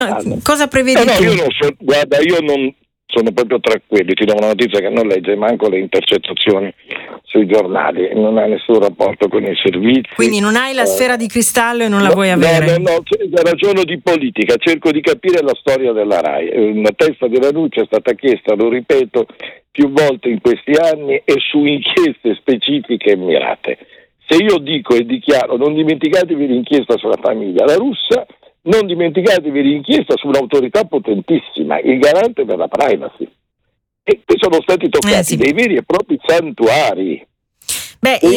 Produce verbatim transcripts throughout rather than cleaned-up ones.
Cosa prevedi no, no, tu? Io non so, guarda, io non sono proprio tra quelli, ti do una notizia che non legge manco le intercettazioni sui giornali, non ha nessun rapporto con i servizi. Quindi non hai la eh, sfera di cristallo e non la no, vuoi avere? No, no, no, ragiono di politica, cerco di capire la storia della RAI. Una testa di Ranucci è stata chiesta, lo ripeto, più volte in questi anni e su inchieste specifiche e mirate. Se io dico e dichiaro, non dimenticatevi l'inchiesta sulla famiglia La Russa, non dimenticatevi l'inchiesta su un'autorità potentissima, il garante per la privacy. E qui sono stati toccati eh, sì. dei veri e propri santuari. Beh, in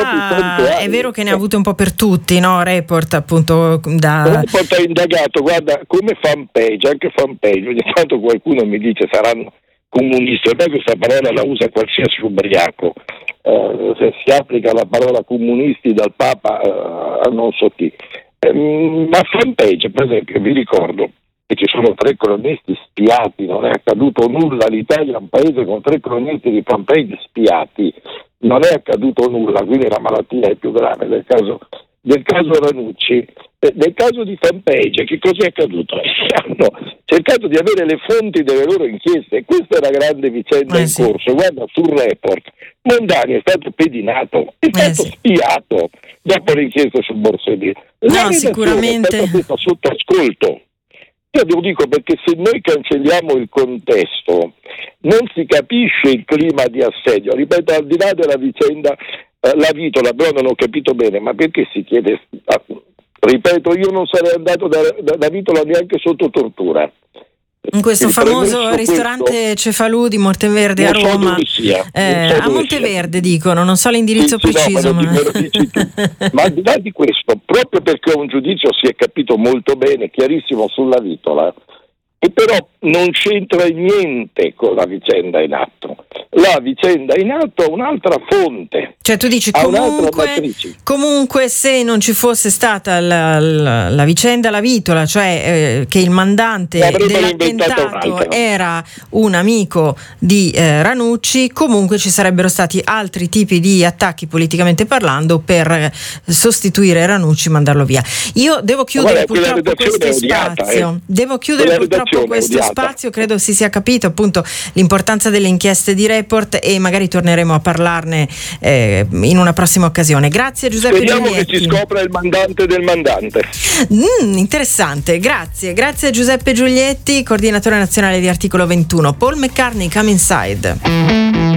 realtà è vero che ne ha avuto un po' per tutti, no? Report appunto da... Report ha indagato, guarda, come fanpage, anche fanpage, ogni tanto qualcuno mi dice saranno comunisti, ormai questa parola la usa qualsiasi ubriaco, eh, se si applica la parola comunisti dal Papa eh, a non so chi. Eh, ma fanpage, per esempio, vi ricordo che ci sono tre cronisti spiati, non è accaduto nulla, l'Italia è un paese con tre cronisti di fanpage spiati, non è accaduto nulla, quindi la malattia è più grave del caso, del caso Ranucci. Eh, nel caso di fanpage che cosa è accaduto? Hanno cercato di avere le fonti delle loro inchieste, questa è la grande vicenda eh, in sì. corso. Guarda, sul report Mondani è stato pedinato, è eh, stato sì. spiato dopo l'inchiesta sul Borsellino. La No, sicuramente è stata messa sotto ascolto. Io lo dico perché se noi cancelliamo il contesto non si capisce il clima di assedio. Ripeto, al di là della vicenda eh, la Vitola, però non ho capito bene, ma perché si chiede, ah, ripeto, io non sarei andato da, da, da Vitola neanche sotto tortura. in questo Il famoso ristorante questo, Cefalù di Monteverde a non so Roma, dove sia, eh, non so a dove Monteverde sia. dicono, non so l'indirizzo Sì, sì, preciso, no, ma, ma... lo dici tu. Ma al di là di questo, proprio perché un giudizio si è capito molto bene, chiarissimo sulla Vitola, e però non c'entra niente con la vicenda in atto. La vicenda in atto ha un'altra fonte. Cioè tu dici ha comunque, comunque se non ci fosse stata la, la, la vicenda La Vitola, cioè eh, che il mandante dell'attentato era un amico di eh, Ranucci, comunque ci sarebbero stati altri tipi di attacchi politicamente parlando per eh, sostituire Ranucci e mandarlo via. Io devo chiudere Guarda, purtroppo questo odiata, spazio, eh. devo chiudere quella purtroppo questo odiata. spazio, credo si sia capito appunto l'importanza delle inchieste di Report e magari torneremo a parlarne eh, in una prossima occasione. Grazie Giuseppe Speriamo Giulietti. che ci scopra il mandante del mandante. Mm, interessante, grazie. Grazie a Giuseppe Giulietti, coordinatore nazionale di Articolo ventuno. Paul McCartney, Come Inside.